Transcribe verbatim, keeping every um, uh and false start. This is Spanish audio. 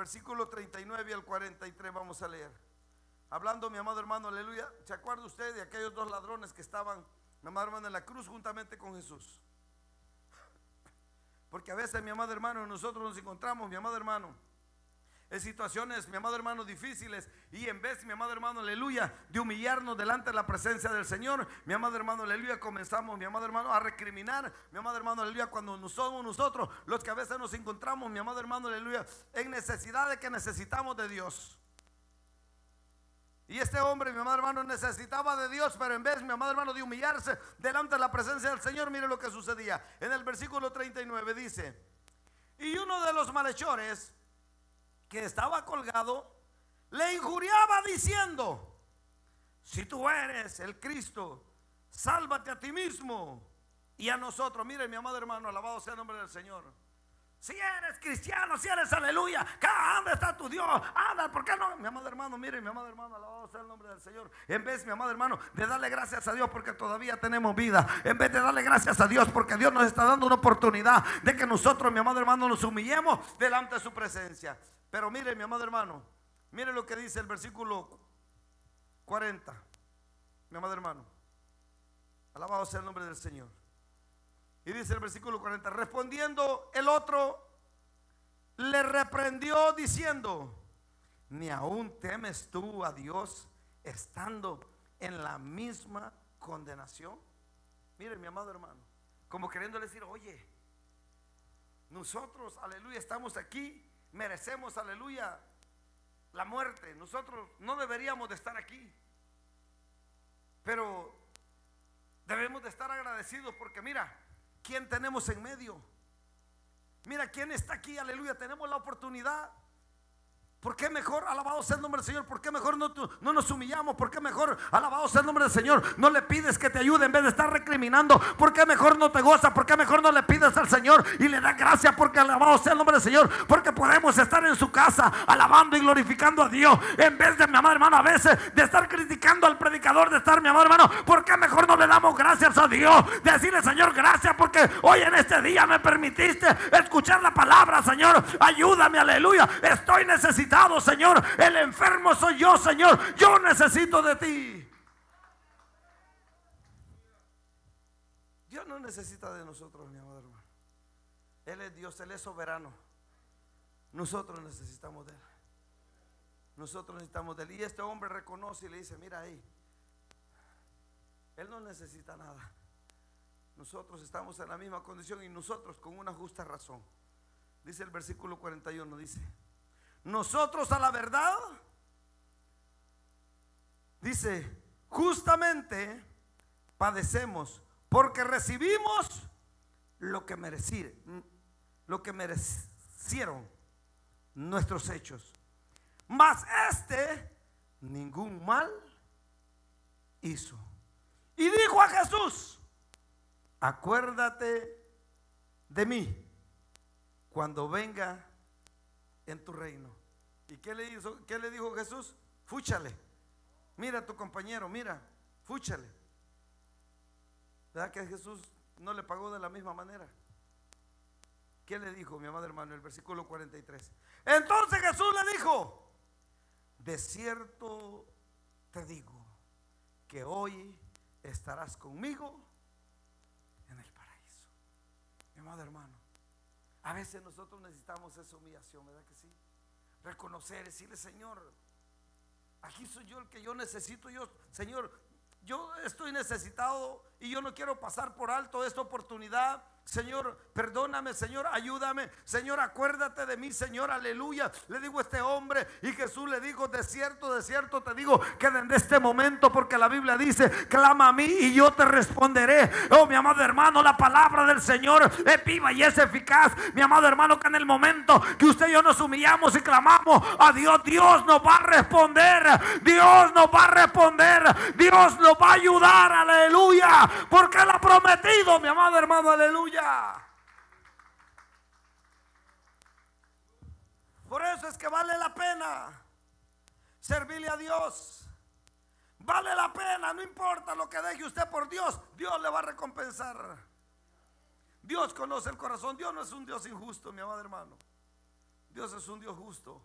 versículo treinta y nueve al cuarenta y tres vamos a leer. Hablando, mi amado hermano, aleluya. ¿Se acuerda usted de aquellos dos ladrones que estaban, mi amado hermano, en la cruz juntamente con Jesús? Porque a veces, mi amado hermano, nosotros nos encontramos, mi amado hermano, en situaciones, mi amado hermano, difíciles, y en vez, mi amado hermano, aleluya, de humillarnos delante de la presencia del Señor, mi amado hermano, aleluya, comenzamos, mi amado hermano, a recriminar, mi amado hermano, aleluya, cuando no somos nosotros los que a veces nos encontramos, mi amado hermano, aleluya, en necesidad de que necesitamos de Dios. Y este hombre, mi amado hermano, necesitaba de Dios, pero en vez, mi amado hermano, de humillarse delante de la presencia del Señor, mire lo que sucedía. En el versículo treinta y nueve dice: y uno de los malhechores que estaba colgado le injuriaba diciendo: si tú eres el Cristo, sálvate a ti mismo y a nosotros. Mire, mi amado hermano, alabado sea el nombre del Señor. Si eres cristiano, si eres aleluya, ¿dónde está tu Dios? Anda, ¿por qué no? Mi amado hermano, mire, mi amado hermano, alabado sea el nombre del Señor. En vez, mi amado hermano, de darle gracias a Dios porque todavía tenemos vida, en vez de darle gracias a Dios porque Dios nos está dando una oportunidad de que nosotros, mi amado hermano, nos humillemos delante de su presencia. Pero mire, mi amado hermano, mire lo que dice el versículo cuarenta, mi amado hermano, alabado sea el nombre del Señor. Y dice el versículo cuarenta: respondiendo el otro, le reprendió diciendo: ¿ni aún temes tú a Dios estando en la misma condenación? Mire, mi amado hermano, como queriéndole decir: oye, nosotros, aleluya, estamos aquí, merecemos, aleluya, la muerte. Nosotros no deberíamos de estar aquí, pero debemos de estar agradecidos porque mira, ¿quién tenemos en medio? Mira, ¿quién está aquí? Aleluya, tenemos la oportunidad. ¿Por qué mejor, alabado sea el nombre del Señor? ¿Por qué mejor no, no nos humillamos? ¿Por qué mejor, alabado sea el nombre del Señor, no le pides que te ayude en vez de estar recriminando? ¿Por qué mejor no te gozas? ¿Por qué mejor no le pides al Señor y le das gracias? Porque alabado sea el nombre del Señor, porque podemos estar en su casa alabando y glorificando a Dios, en vez de, mi amado hermano, a veces de estar criticando al predicador, de estar, mi amado hermano, ¿por qué mejor no le damos gracias a Dios? De decirle: Señor, gracias porque hoy en este día me permitiste escuchar la palabra. Señor, ayúdame, aleluya, estoy necesitado, Señor, el enfermo soy yo, Señor, yo necesito de ti. Dios no necesita de nosotros, mi amado hermano. Él es Dios, Él es soberano. Nosotros necesitamos de Él. Nosotros necesitamos de Él. Y este hombre reconoce y le dice: mira ahí, Él no necesita nada. Nosotros estamos en la misma condición y nosotros con una justa razón. Dice el versículo cuarenta y uno, dice: nosotros a la verdad, dice, justamente padecemos porque recibimos lo que merecieron, lo que merecieron nuestros hechos. Mas este ningún mal hizo. Y dijo a Jesús: acuérdate de mí cuando venga en tu reino. ¿Y qué le hizo? ¿Qué le dijo Jesús? Fúchale. Mira a tu compañero, mira, fúchale. ¿Verdad que Jesús no le pagó de la misma manera? ¿Qué le dijo, mi amado hermano? El versículo cuarenta y tres. Entonces Jesús le dijo: de cierto te digo que hoy estarás conmigo en el paraíso. Mi amado hermano, a veces nosotros necesitamos esa humillación, ¿verdad que sí? Reconocer, decirle: Señor, aquí soy yo el que yo necesito. Yo, Señor, yo estoy necesitado y yo no quiero pasar por alto esta oportunidad. Señor, perdóname, Señor, ayúdame, Señor, acuérdate de mí, Señor, aleluya. Le digo a este hombre, y Jesús le dijo: de cierto, de cierto te digo que desde este momento, porque la Biblia dice: clama a mí y yo te responderé. Oh, mi amado hermano, la palabra del Señor es viva y es eficaz. Mi amado hermano, que en el momento que usted y yo nos humillamos y clamamos a Dios, Dios nos va a responder. Dios nos va a responder. Dios nos va a ayudar, aleluya, porque Él ha prometido, mi amado hermano, aleluya. Por eso es que vale la pena servirle a Dios. Vale la pena, no importa lo que deje usted por Dios, Dios le va a recompensar. Dios conoce el corazón. Dios no es un Dios injusto, mi amado hermano. Dios es un Dios justo.